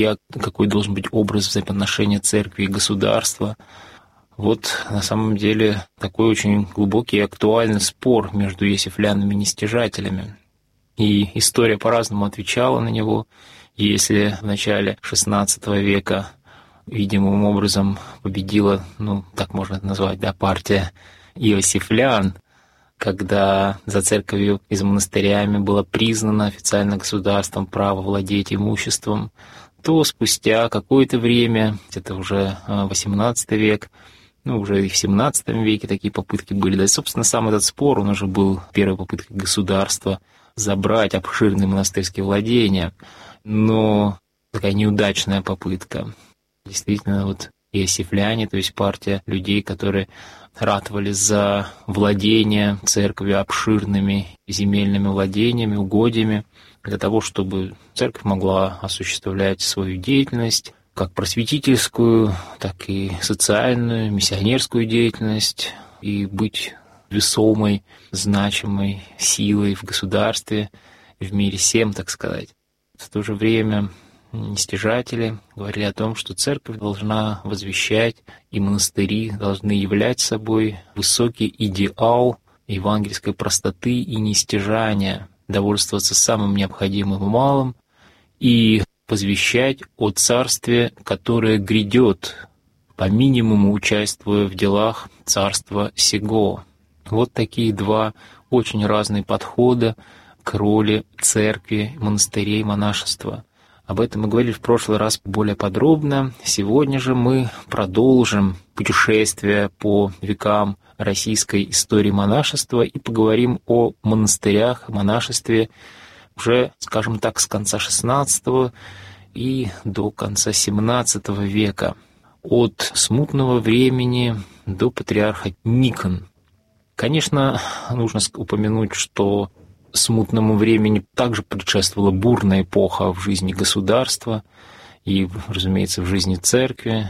какой должен быть образ взаимоотношения церкви и государства. Вот на самом деле такой очень глубокий и актуальный спор между есифлянами и нестяжателями. И история по-разному отвечала на него. Если в начале XVI века видимым образом победила, так можно это назвать, партия иосифлян, когда за церковью и за монастырями было признано официально государством право владеть имуществом, то спустя какое-то время, это уже XVIII век, уже и в XVII веке такие попытки были. Да и, собственно, сам этот спор, он уже был первой попыткой государства забрать обширные монастырские владения, но такая неудачная попытка. Действительно, иосифляне, то есть партия людей, которые ратовали за владение церковью обширными земельными владениями, угодьями, для того, чтобы церковь могла осуществлять свою деятельность, как просветительскую, так и социальную, миссионерскую деятельность, и быть весомой, значимой силой в государстве, в мире всем, так сказать. В то же время нестяжатели говорили о том, что церковь должна возвещать, и монастыри должны являть собой высокий идеал евангельской простоты и нестяжания, довольствоваться самым необходимым и малым, и возвещать о царстве, которое грядет, по минимуму участвуя в делах царства сего. Вот такие два очень разные подхода к роли церкви, монастырей, монашества. Об этом мы говорили в прошлый раз более подробно. Сегодня же мы продолжим путешествие по векам российской истории монашества и поговорим о монастырях, монашестве уже, скажем так, с конца XVI и до конца XVII века, от смутного времени до патриарха Никон. Конечно, нужно упомянуть, что смутному времени также предшествовала бурная эпоха в жизни государства и, разумеется, в жизни церкви.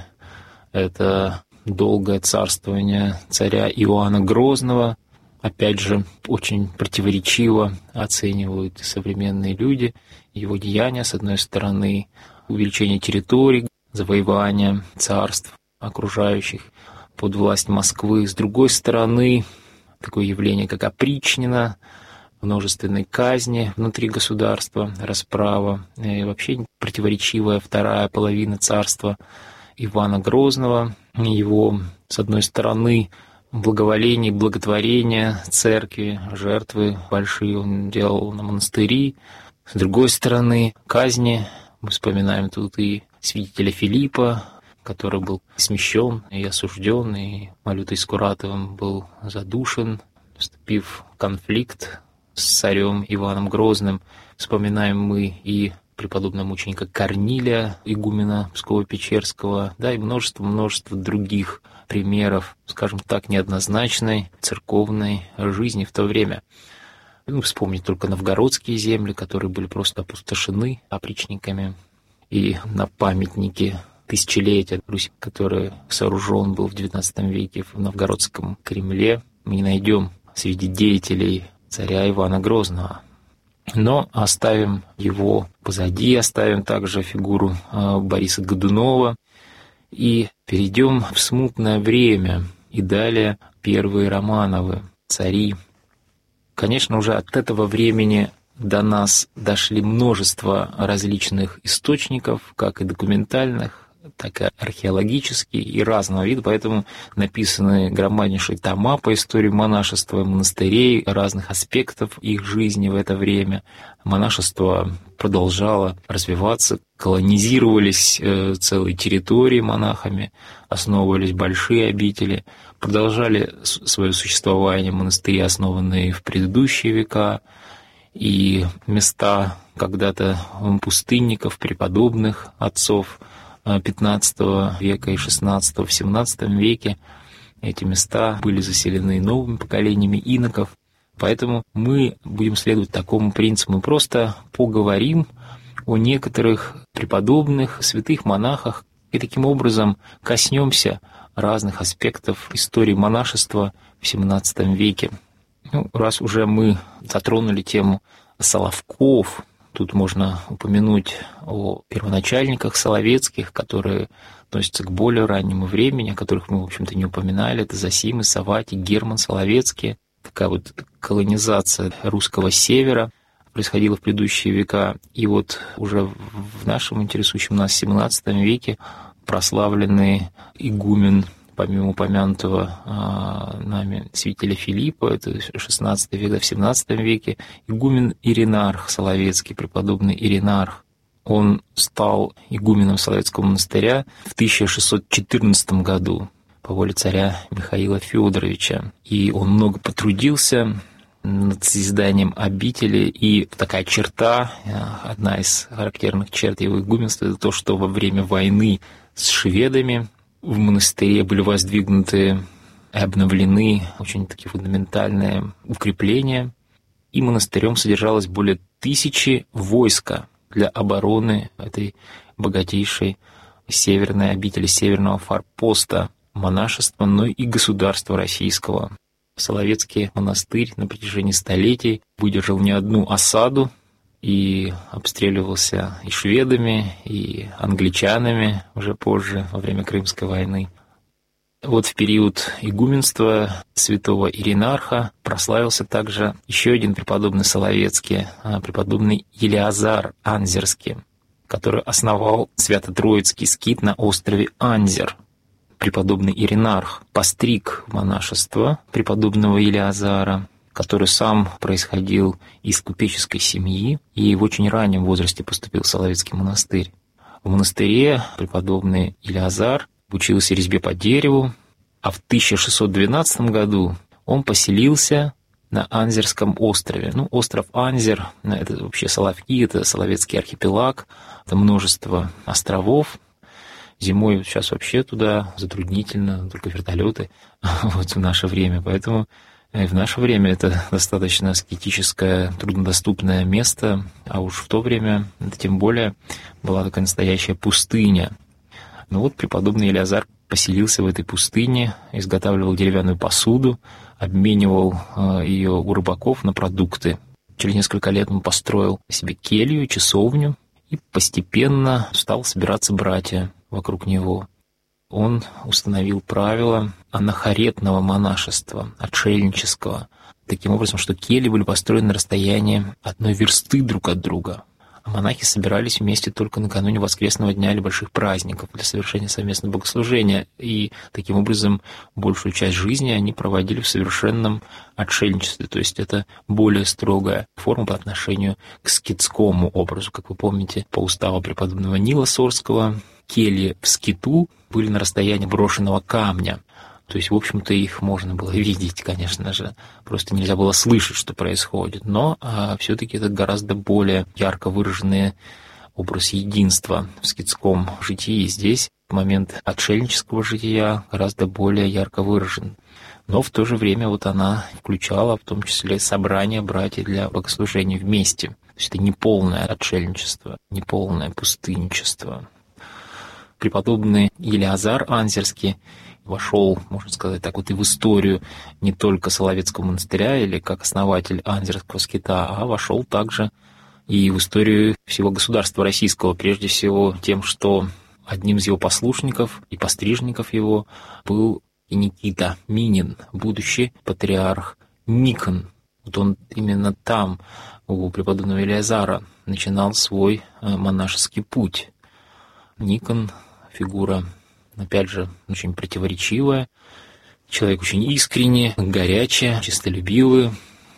Это долгое царствование царя Иоанна Грозного. Опять же, очень противоречиво оценивают современные люди его деяния. С одной стороны, увеличение территорий, завоевание царств окружающих под власть Москвы. С другой стороны, такое явление, как опричнина, множественной казни внутри государства, расправа, и вообще противоречивая вторая половина царства Ивана Грозного, его, с одной стороны, благоволение, благотворение церкви, жертвы большие он делал на монастыри, с другой стороны, казни, мы вспоминаем тут и святителя Филиппа, который был смещен и осужден, и Малютой Скуратовым был задушен, вступив в конфликт с царем Иваном Грозным. Вспоминаем мы и преподобного мученика Корнилия, игумена Псково-Печерского, и множество других примеров, скажем так, неоднозначной церковной жизни в то время. Вспомнить только новгородские земли, которые были просто опустошены опричниками, и на памятнике тысячелетия Руси, который сооружен был в XIX веке в Новгородском Кремле, мы не найдем среди деятелей царя Ивана Грозного. Но оставим его позади, оставим также фигуру Бориса Годунова и перейдем в смутное время и далее первые Романовы, цари. Конечно, уже от этого времени до нас дошли множество различных источников, как и документальных, так и археологические, и разного вида, поэтому написаны громаднейшие тома по истории монашества, монастырей, разных аспектов их жизни в это время. Монашество продолжало развиваться, колонизировались целые территории монахами, основывались большие обители, продолжали свое существование монастыри, основанные в предыдущие века, и места когда-то пустынников, преподобных отцов XV века и XVI, в XVII веке эти места были заселены новыми поколениями иноков. Поэтому мы будем следовать такому принципу. Мы просто поговорим о некоторых преподобных, святых монахах и таким образом коснемся разных аспектов истории монашества в XVII веке. Раз уже мы затронули тему Соловков, Тут можно упомянуть о первоначальниках соловецких, которые относятся к более раннему времени, о которых мы, в общем-то, не упоминали. Это Зосимы, Савватий, Герман Соловецкий. Такая вот колонизация русского севера происходила в предыдущие века. И вот уже в нашем интересующем нас XVII веке прославленный игумен, помимо упомянутого нами святителя Филиппа, это XVI век, в XVII веке, игумен Иринарх Соловецкий, преподобный Иринарх. Он стал игуменом Соловецкого монастыря в 1614 году по воле царя Михаила Федоровича. И он много потрудился над созданием обители, и такая черта, одна из характерных черт его игуменства, это то, что во время войны с шведами в монастыре были воздвигнуты и обновлены очень такие фундаментальные укрепления, и монастырем содержалось более 1000 войска для обороны этой богатейшей северной обители, северного форпоста монашества, но и государства российского. Соловецкий монастырь на протяжении столетий выдержал не одну осаду и обстреливался и шведами, и англичанами уже позже, во время Крымской войны. Вот в период игуменства святого Иринарха прославился также еще один преподобный Соловецкий, преподобный Елеазар Анзерский, который основал Свято-Троицкий скит на острове Анзер. Преподобный Иринарх постриг монашество преподобного Елеазара, который сам происходил из купеческой семьи и в очень раннем возрасте поступил в Соловецкий монастырь. В монастыре преподобный Елеазар учился резьбе по дереву, а в 1612 году он поселился на Анзерском острове. Остров Анзер — это вообще Соловки, это Соловецкий архипелаг, это множество островов. Зимой сейчас вообще туда затруднительно, только вертолеты вот в наше время. Поэтому в наше время это достаточно аскетическое, труднодоступное место, а уж в то время это тем более была такая настоящая пустыня. Преподобный Елеазар поселился в этой пустыне, изготавливал деревянную посуду, обменивал ее у рыбаков на продукты. Через несколько лет он построил себе келью, часовню, и постепенно стал собираться братья вокруг него. Он установил правила анахоретного монашества, отшельнического, таким образом, что кельи были построены на расстоянии 1 версты друг от друга, а монахи собирались вместе только накануне воскресного дня или больших праздников для совершения совместного богослужения, и таким образом большую часть жизни они проводили в совершенном отшельничестве, то есть это более строгая форма по отношению к скитскому образу. Как вы помните, по уставу преподобного Нила Сорского, кельи в скиту были на расстоянии брошенного камня. То есть, в общем-то, их можно было видеть, конечно же, просто нельзя было слышать, что происходит. Но все-таки это гораздо более ярко выраженный образ единства в скитском житии. Здесь момент отшельнического жития гораздо более ярко выражен. Но в то же время она включала в том числе собрание братьев для богослужения вместе. То есть это не полное отшельничество, не полное пустынничество. Преподобный Елеазар Анзерский вошел, можно сказать так, и в историю не только Соловецкого монастыря или как основатель Анзерского скита, а вошел также и в историю всего государства российского, прежде всего тем, что одним из его послушников и пострижников его был и Никита Минин, будущий патриарх Никон. Он именно там, у преподобного Елеазара, начинал свой монашеский путь. Никон — фигура, опять же, очень противоречивая, человек очень искренний, горячий, честолюбивый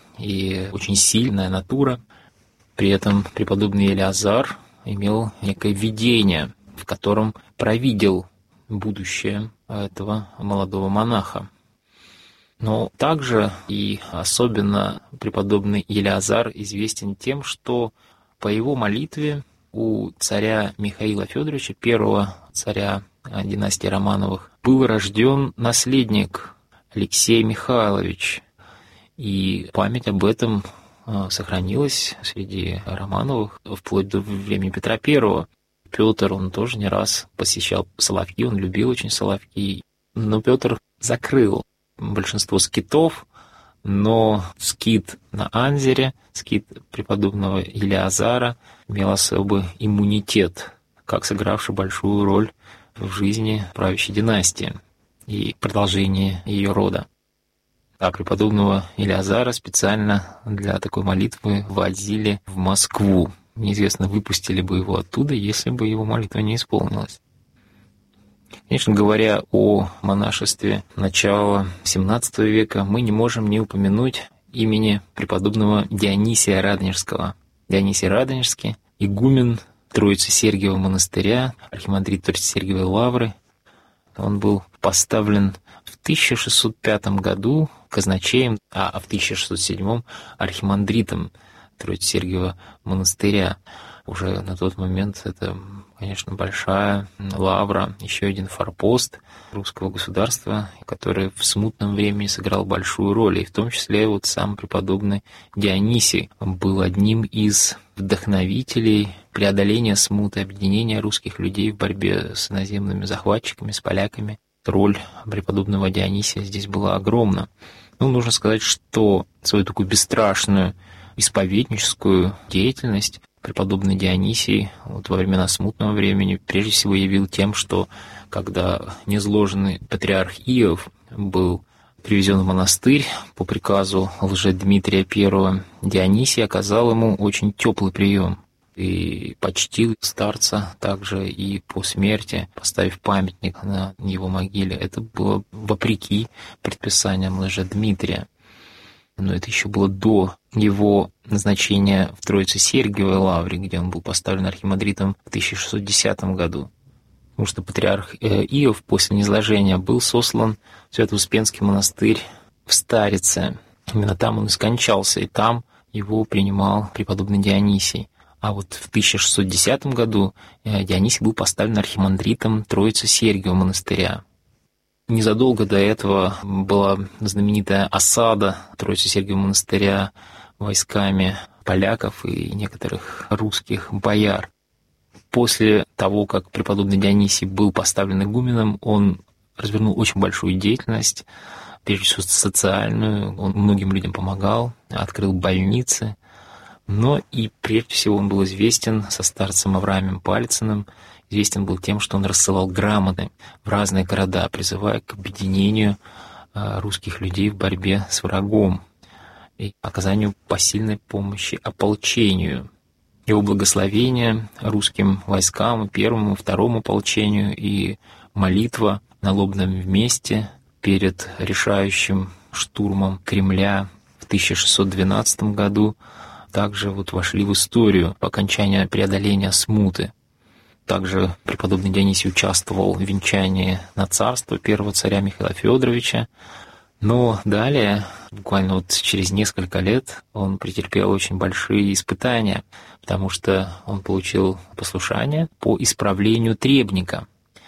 и очень сильная натура. При этом преподобный Елеазар имел некое видение, в котором провидел будущее этого молодого монаха. Но также и особенно преподобный Елеазар известен тем, что по его молитве у царя Михаила Федоровича, первого царя династии Романовых, был рожден наследник Алексей Михайлович. И память об этом сохранилась среди Романовых вплоть до времени Петра I. Петр, он тоже не раз посещал Соловки, он любил очень Соловки. Но Петр закрыл большинство скитов Но скит на Анзере, скит преподобного Илиазара, имел особый иммунитет, как сыгравший большую роль в жизни правящей династии и продолжении ее рода. А преподобного Илиазара специально для такой молитвы возили в Москву. Неизвестно, выпустили бы его оттуда, если бы его молитва не исполнилась. Конечно, говоря о монашестве начала XVII века, мы не можем не упомянуть имени преподобного Дионисия Радонежского. Дионисий Радонежский, игумен Троицы-Сергиева монастыря, архимандрит Троицы-Сергиевой лавры. Он был поставлен в 1605 году казначеем, а в 1607 архимандритом Троицы-Сергиева монастыря. Уже на тот момент это, конечно, большая лавра, еще один форпост русского государства, который в смутном времени сыграл большую роль. И в том числе вот сам преподобный Дионисий был одним из вдохновителей преодоления смуты, объединения русских людей в борьбе с иноземными захватчиками, с поляками. Роль преподобного Дионисия здесь была огромна. Ну, нужно сказать, что свою такую бесстрашную исповедническую деятельность преподобный Дионисий вот во времена смутного времени прежде всего явил тем, что когда незложенный патриарх Иов был привезен в монастырь по приказу Лжедмитрия I, Дионисий оказал ему очень теплый прием и почтил старца также и по смерти, поставив памятник на его могиле. Это было вопреки предписаниям Лжедмитрия. Но это еще было до его назначения в Троице-Сергиевой лавре, где он был поставлен архимандритом в 1610 году. Потому что патриарх Иов после низложения был сослан в Свято-Успенский монастырь в Старице. Именно там он и скончался, и там его принимал преподобный Дионисий. А вот в 1610 году Дионисий был поставлен архимандритом Троицы-Сергиевого монастыря. Незадолго до этого была знаменитая осада Троицы-Сергиевого монастыря войсками поляков и некоторых русских бояр. После того, как преподобный Дионисий был поставлен игуменом, он развернул очень большую деятельность, прежде всего социальную. Он многим людям помогал, открыл больницы. Но и прежде всего он был известен со старцем Авраамием Палицыным. Известен был тем, что он рассылал грамоты в разные города, призывая к объединению русских людей в борьбе с врагом и оказанию посильной помощи ополчению. Его благословение русским войскам, первому, второму ополчению и молитва на Лобном месте перед решающим штурмом Кремля в 1612 году также вошли в историю по окончании преодоления смуты. Также преподобный Дионисий участвовал в венчании на царство первого царя Михаила Федоровича. Но далее, буквально через несколько лет, он претерпел очень большие испытания, потому что он получил послушание по исправлению требника.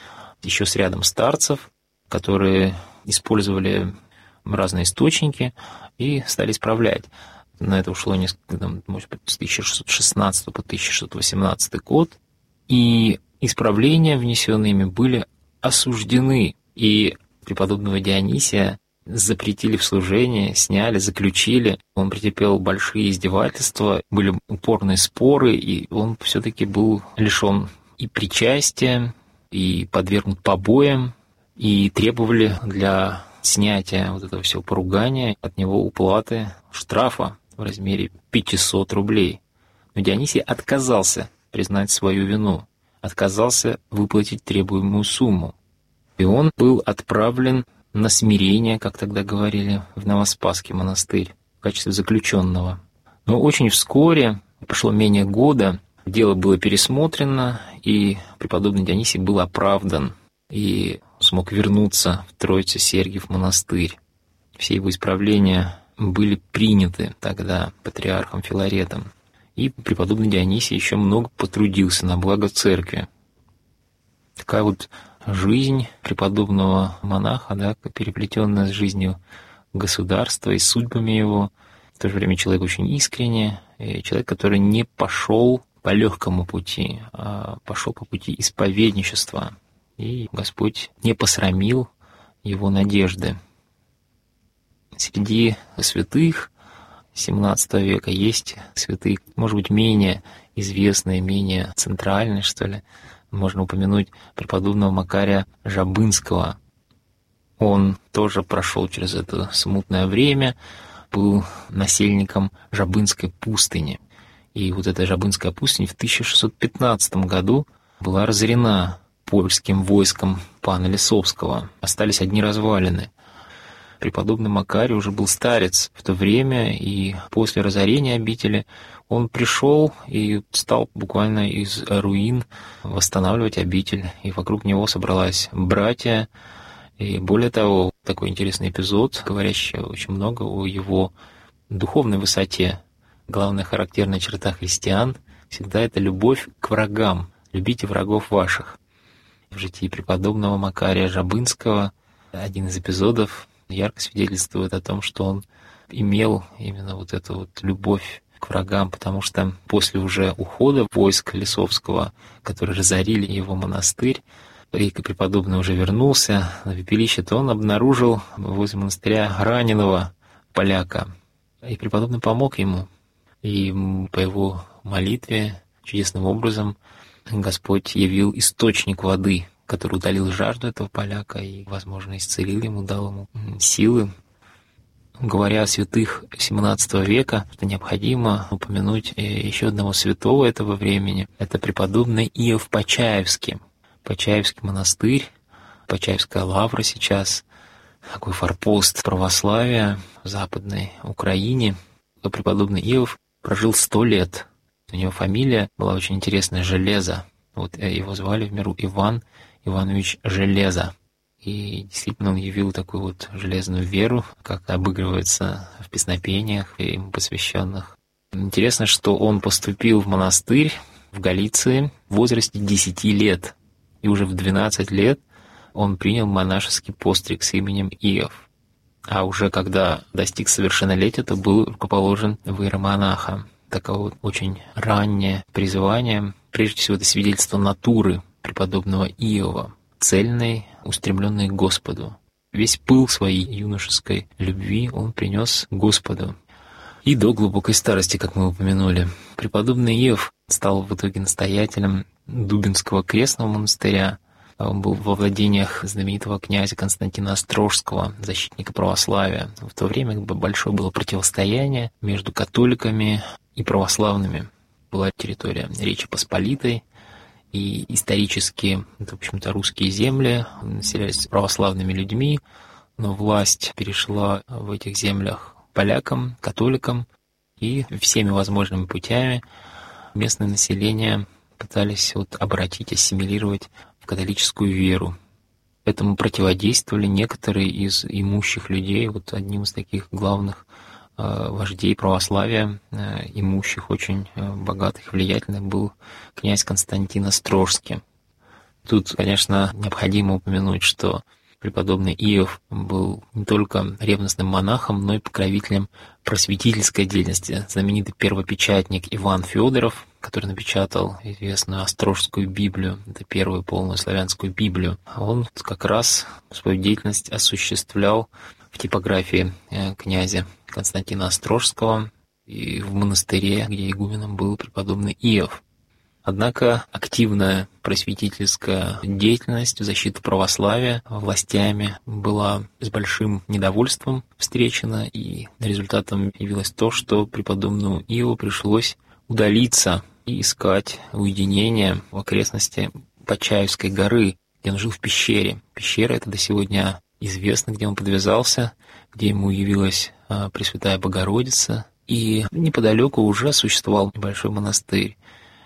Еще с рядом старцев, которые использовали разные источники и стали исправлять. На это ушло несколько, может быть, с 1616 по 1618 год. И исправления, внесенные ими, были осуждены. И преподобного Дионисия запретили в служение, сняли, заключили. Он претерпел большие издевательства, были упорные споры, и он все-таки был лишен и причастия, и подвергнут побоям, и требовали для снятия этого всего поругания от него уплаты штрафа в размере 500 рублей. Но Дионисий отказался признать свою вину, отказался выплатить требуемую сумму. И он был отправлен на смирение, как тогда говорили, в Новоспасский монастырь в качестве заключенного. Но очень вскоре, прошло менее года, дело было пересмотрено, и преподобный Дионисий был оправдан и смог вернуться в Троице-Сергиев монастырь. Все его исправления были приняты тогда патриархом Филаретом. И преподобный Дионисий еще много потрудился на благо церкви. Такая жизнь преподобного монаха, переплетенная с жизнью государства и судьбами его. В то же время человек очень искренний, и человек, который не пошел по легкому пути, а пошел по пути исповедничества. И Господь не посрамил его надежды. Среди святых XVII века есть святые, может быть, менее известные, менее центральные, что ли. Можно упомянуть преподобного Макария Жабынского. Он тоже прошел через это смутное время, был насельником Жабынской пустыни. И вот эта Жабынская пустыня в 1615 году была разорена польским войском пана Лисовского. Остались одни развалины. Преподобный Макарий уже был старец в то время, и после разорения обители он пришел и стал буквально из руин восстанавливать обитель. И вокруг него собралась братья. И более того, такой интересный эпизод, говорящий очень много о его духовной высоте. Главная характерная черта христиан всегда это любовь к врагам. Любите врагов ваших. В житии преподобного Макария Жабынского один из эпизодов ярко свидетельствует о том, что он имел именно вот эту вот любовь к врагам, потому что после уже ухода войск Лисовского, которые разорили его монастырь, и преподобный уже вернулся на пепелище, то он обнаружил возле монастыря раненого поляка. И преподобный помог ему. И по его молитве чудесным образом Господь явил источник воды, который утолил жажду этого поляка и, возможно, исцелил ему, дал ему силы. Говоря о святых XVII века, что необходимо упомянуть еще одного святого этого времени. Это преподобный Иов Почаевский. Почаевский монастырь, Почаевская лавра сейчас, такой форпост православия в Западной Украине. Преподобный Иов прожил 100 лет. У него фамилия была очень интересная — Железо. Вот его звали в миру Иван Иванович Железо. И действительно он явил такую вот железную веру, как обыгрывается в песнопениях ему посвященных. Интересно, что он поступил в монастырь в Галиции в возрасте 10 лет. И уже в 12 лет он принял монашеский постриг с именем Иов. А уже когда достиг совершеннолетия, то был рукоположен в иеромонаха. Такое вот очень раннее призвание. Прежде всего, это свидетельство натуры преподобного Иова, цельной, устремленной к Господу. Весь пыл своей юношеской любви он принес Господу. И до глубокой старости, как мы упомянули. Преподобный Иов стал в итоге настоятелем Дубинского крестного монастыря. Он был во владениях знаменитого князя Константина Острожского, защитника православия. В то время большое было противостояние между католиками и православными. Была территория Речи Посполитой, и исторически, это, в общем-то, русские земли населялись православными людьми, но власть перешла в этих землях полякам, католикам, и всеми возможными путями местное население пытались обратить, ассимилировать в католическую веру. Этому противодействовали некоторые из имущих людей. Вот одним из таких главных вождей православия, имущих, очень богатых, влиятельных, был князь Константин Острожский. Тут, конечно, необходимо упомянуть, что преподобный Иов был не только ревностным монахом, но и покровителем просветительской деятельности. Знаменитый первопечатник Иван Федоров, который напечатал известную Острожскую Библию, это первую полную славянскую Библию, он как раз свою деятельность осуществлял в типографии князя Константина Острожского и в монастыре, где игуменом был преподобный Иов. Однако активная просветительская деятельность в защиту православия властями была с большим недовольством встречена, и результатом явилось то, что преподобному Иову пришлось удалиться и искать уединение в окрестности Почаевской горы, где он жил в пещере. Пещера эта до сегодня известна, где он подвязался, где ему явилась Пресвятая Богородица, и неподалеку уже существовал небольшой монастырь.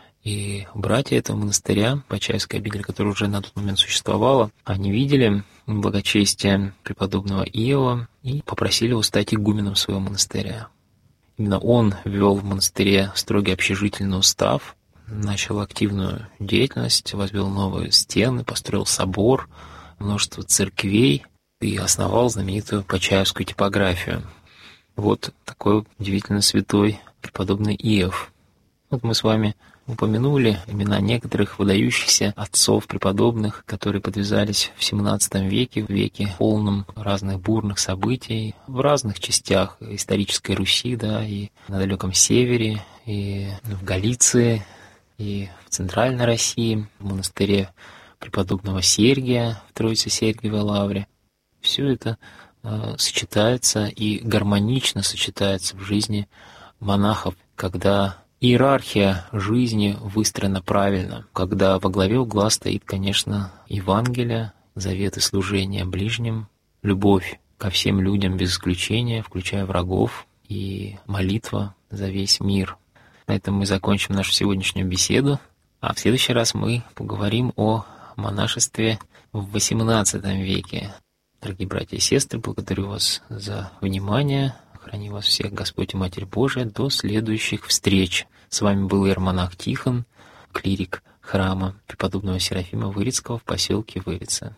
И братья этого монастыря, Почаевская обитель, которая уже на тот момент существовала, они видели благочестие преподобного Иова и попросили его стать игуменом своего монастыря. Именно он ввел в монастыре строгий общежительный устав, начал активную деятельность, возвел новые стены, построил собор, множество церквей и основал знаменитую Почаевскую типографию. Вот такой удивительно святой преподобный Иов. Вот мы с вами упомянули имена некоторых выдающихся отцов преподобных, которые подвязались в XVII веке, в веке полном разных бурных событий в разных частях исторической Руси, да, и на далеком севере, и в Галиции, и в Центральной России, в монастыре преподобного Сергия в Троице-Сергиевой лавре. Все это сочетается и гармонично сочетается в жизни монахов, когда иерархия жизни выстроена правильно, когда во главе угла стоит, конечно, Евангелие, заветы служения ближним, любовь ко всем людям без исключения, включая врагов, и молитва за весь мир. На этом мы закончим нашу сегодняшнюю беседу, а в следующий раз мы поговорим о монашестве в XVIII веке. Дорогие братья и сестры, благодарю вас за внимание. Храни вас всех Господь и Матерь Божия. До следующих встреч. С вами был иеромонах Тихон, клирик храма преподобного Серафима Вырицкого в поселке Вырица.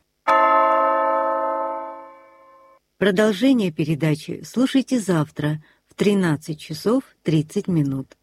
Продолжение передачи слушайте завтра в 13 часов 30 минут.